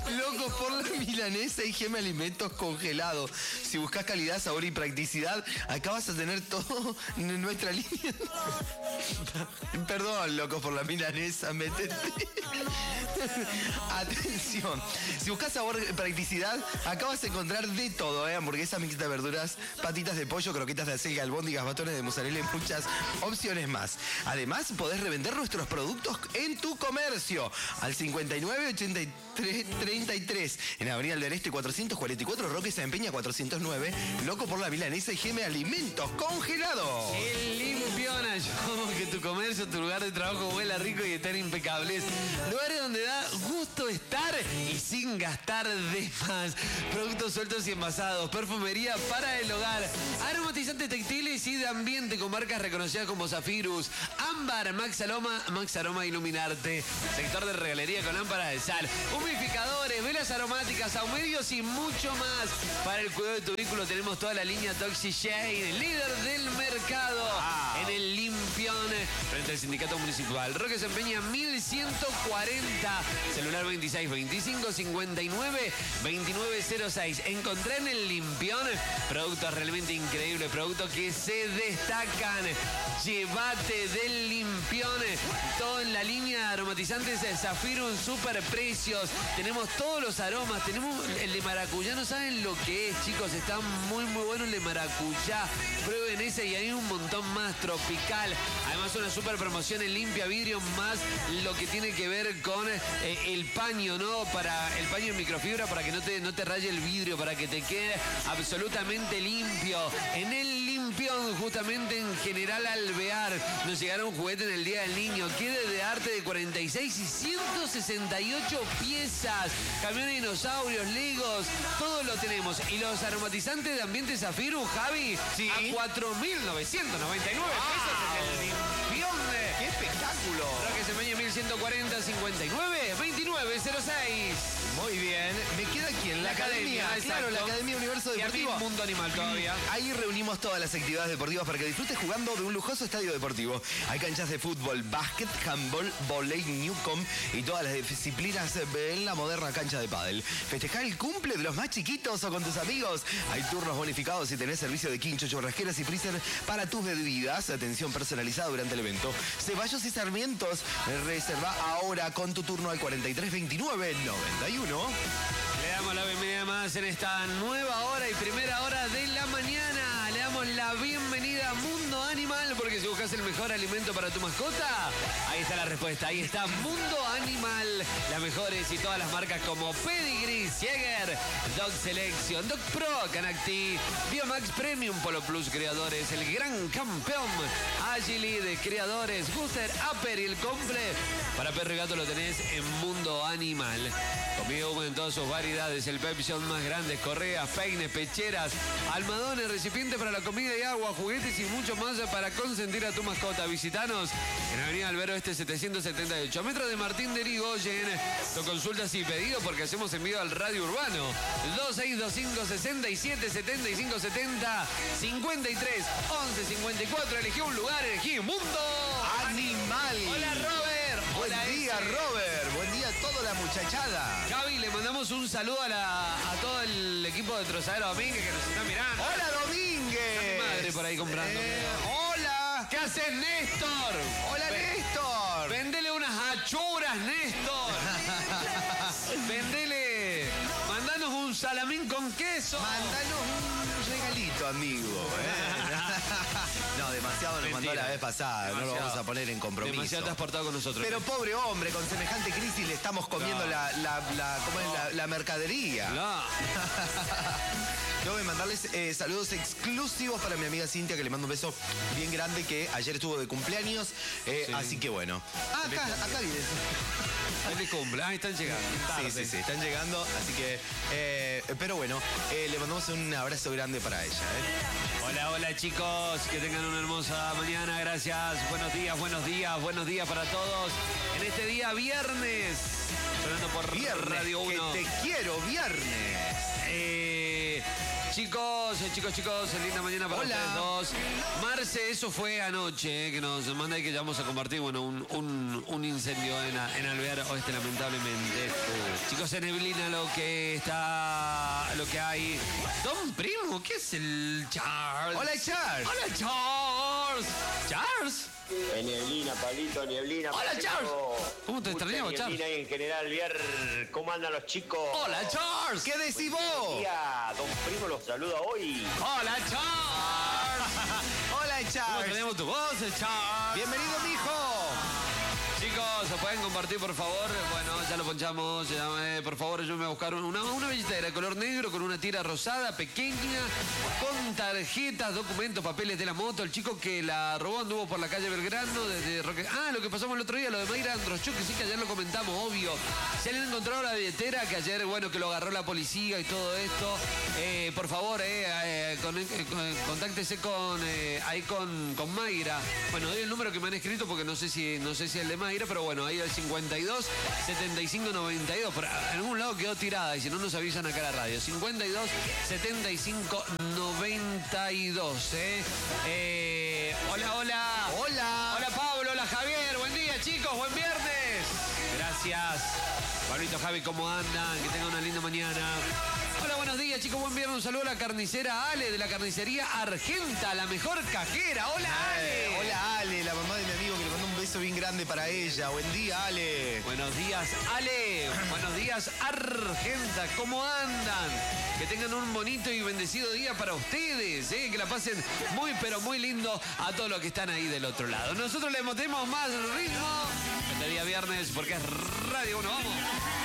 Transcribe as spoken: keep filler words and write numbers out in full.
Loco por la milanesa y Geme Alimentos Congelados. Si buscas calidad, sabor y practicidad, acá vas a tener todo en nuestra línea. Perdón, loco por la milanesa, métete. Atención, si buscas sabor y practicidad, acá vas a encontrar de todo, ¿eh? Hamburguesa mixta de verduras, patitas de pollo, croquetas de acelga, albóndigas, batones de mozzarella y muchas opciones más. Además, podés revender nuestros productos en tu comercio al cincuenta y nueve ochenta y tres treinta y tres en Avenida del Este cuatrocientos cuarenta y cuatro, Roque San Peña cuatrocientos nueve. Loco por la milanesa y Geme Alimentos Congelados. El Limpiona, yo que tu comercio, tu lugar de trabajo huela rico y estén impecables. Lugares donde da gusto estar y sin gastar de más. Productos sueltos y envasados, perfumería para el hogar, aromatizantes textiles y de ambiente con marcas reconocidas como Zafirus, Ámbar, Max Aroma, Max Aroma Iluminarte, sector de regalería con lámparas de sal, humidificadores, velas aromáticas, ahumedios y mucho más. Para el cuidado de tu vehículo tenemos toda la línea ToxiShade, líder del mercado. Wow. En el Limpión, frente al Sindicato Municipal. Roque San Peña mil ciento cuarenta, celular veintiséis veinticinco cincuenta y nueve veintinueve cero seis. Encontré en el Limpión productos realmente increíbles, productos que se destacan. Llévate del Limpión todo en la línea de aromatizantes Zafiro en super precios. Tenemos todos los aromas, tenemos el de maracuyá, no saben lo que es, chicos, está muy muy bueno el de maracuyá. Prueben ese y hay un montón más tropical. Además una super promoción en limpia vidrio más lo que tiene que ver con eh, el paño, ¿no? Para el paño en microfibra para que no te, no te raye el vidrio, para que te quede absolutamente limpio. En el Limpión, justamente en General Alvear, nos llegaron juguetes en el Día del Niño. Quede de arte de cuarenta y seis y ciento sesenta y ocho piezas. Camiones dinosaurios, legos, todo lo tenemos. Y los aromatizantes de ambiente Zafiro, Javi, sí, a cuatro mil novecientos noventa y nueve pesos en el Limpión. ¡Qué espectáculo! Roque San Peña mil ciento cuarenta cincuenta y nueve veintinueve cero seis. Muy bien. Me queda aquí en la, la academia. academia claro, la Academia Universo Deportivo. Y Mundo Animal todavía. Ahí reunimos todas las actividades deportivas para que disfrutes jugando de un lujoso estadio deportivo. Hay canchas de fútbol, básquet, handball, volei, newcom y todas las disciplinas en la moderna cancha de pádel. Festejar el cumple de los más chiquitos o con tus amigos. Hay turnos bonificados y tenés servicio de quincho, churrasqueras y freezer para tus bebidas. Atención personalizada durante el evento. Ceballos y Sarmientos. Reserva ahora con tu turno al cuarenta y tres veintinueve noventa y uno. Le damos la bienvenida más en esta nueva hora y primera hora de la mañana. Le damos la bienvenida a Mundo Animal, porque si buscas el mejor alimento para tu mascota, ahí está la respuesta. Ahí está Mundo Animal. Las mejores y todas las marcas como Pedigree, Jäger, Dog Selection, Dog Pro, Canacti, Biomax Premium, Polo Plus Creadores, El Gran Campeón, Agili de Creadores, Guster, Upper y el Comple. Para perro y gato lo tenés en Mundo Animal. Comida húmeda en todas sus variedades, el pet shop más grandes, correas, peines, pecheras, almohadones, recipientes para la comida y agua, juguetes y mucho más para consentir a tu mascota. Visitanos en Avenida Albero Este setecientos setenta y ocho, a metros de Martín de Irigoyen. Tu consultas y pedido porque hacemos envío al Radio Urbano. dos seis dos cinco, seis siete, siete cinco siete cero, cincuenta y tres, once, cincuenta y cuatro. Elegí un lugar, elegí Mundo Animal. Hola, Robert. Buen Hola, día, ese. Robert. Buen día a toda la muchachada. Javi, le mandamos un saludo a, la, a todo el equipo de Trozadero Domínguez que nos está mirando. Hola, Domínguez. Está mi madre por ahí comprando. Eh, hola. ¿Qué haces, Néstor? Hola, Néstor. Vendele unas achuras, Néstor. Vendele. Mandanos un salamín con queso. Mandanos un regalito, amigo. ¿eh? No, demasiado nos Mentira. mandó la vez pasada. Demasiado. No lo vamos a poner en compromiso. Demasiado te has portado con nosotros. Pero pobre hombre, con semejante crisis le estamos comiendo no. la, la, la, ¿cómo no. es? la, la mercadería. No. Tengo que mandarles eh, saludos exclusivos para mi amiga Cintia, que le mando un beso bien grande, que ayer estuvo de cumpleaños. Eh, sí. Así que bueno. Ah, acá, acá viene. Feliz cumple. Ah, están llegando. Sí, sí, sí, están llegando. Así que, eh, pero bueno, eh, le mandamos un abrazo grande para ella. ¿eh? Hola, hola chicos, que tengan una hermosa mañana, gracias. Buenos días, buenos días, buenos días para todos. En este día viernes, sonando por viernes, Radio uno. Que te quiero, viernes. Eh, chicos, eh, chicos, chicos, linda mañana para Hola. ustedes dos. Marce, eso fue anoche, eh, que nos manda y que ya vamos a compartir, bueno, un, un, un incendio en, en Alvear Oeste, lamentablemente. Uh. Chicos, en neblina lo que está, lo que hay. Don Primo, ¿qué es el Charles? Hola, Charles. Hola, Charles. Charles. En neblina, Pablito, neblina. Hola, Pablito. Charles. ¿Cómo te Mucha extrañamos, neblina Charles? ahí en general, Vier. ¿Cómo andan los chicos? Hola, Charles. ¿Qué decís Buen vos? día, Don Primo los saluda hoy. Hola, Charles. Hola, ¿Cómo Charles. tenemos tu voz, Charles? Bienvenido, mijo. Chicos, ¿se pueden compartir, por favor? Bueno, ya lo ponchamos. Ya, eh, por favor, yo me voy a buscar una, una billetera de color negro con una tira rosada, pequeña, con tarjetas, documentos, papeles de la moto. El chico que la robó anduvo por la calle Belgrano desde Roque... Ah, lo que pasamos el otro día, lo de Mayra Androschuk, que sí que ayer lo comentamos, obvio. Si alguien encontró la billetera, que ayer, bueno, que lo agarró la policía y todo esto, eh, por favor, eh, eh, con, eh, con- contáctese con, eh, ahí con, con Mayra. Bueno, doy el número que me han escrito porque no sé si, no sé si es el de Mayra, pero bueno, ahí el cincuenta y dos, setenta y cinco, noventa y dos. Por algún lado quedó tirada y si no nos avisan acá a la radio. cincuenta y dos, setenta y cinco, noventa y dos, ¿eh? Eh, hola, hola. Hola. Hola, Pablo. Hola, Javier. Buen día, chicos. Buen viernes. Gracias. Pablito, Javi, ¿cómo andan? Que tengan una linda mañana. Hola, buenos días, chicos. Buen viernes. Un saludo a la carnicera Ale de la carnicería Argenta, la mejor cajera. Hola, Ale. Eh, hola, Ale, la mamá de mi amigo, que le mandó un beso bien grande para ella. Buen día, Ale. Buenos días, Ale. Buenos días, Argenta. ¿Cómo andan? Que tengan un bonito y bendecido día para ustedes. ¿eh? Que la pasen muy, pero muy lindo a todos los que están ahí del otro lado. Nosotros le metemos más ritmo este día viernes porque es Radio Uno. Vamos.